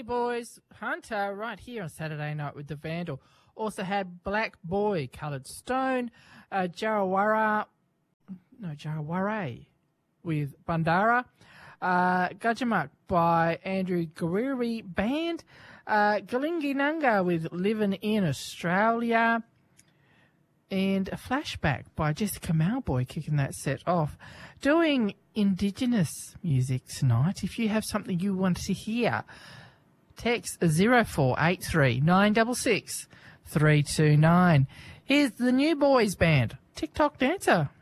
Lonely Boys, Hunter, right here on Saturday Night with the Vandal. Also had Black Boy, Coloured Stone, Jarawara with Bandara, Gajamak by Andrew Guriri Band, Galingi Nanga with Living in Australia, and a Flashback by Jessica Malboy kicking that set off. Doing Indigenous music tonight. If you have something you want to hear, text 0483 966 329. Here's the New Boys Band, TikTok Dancer.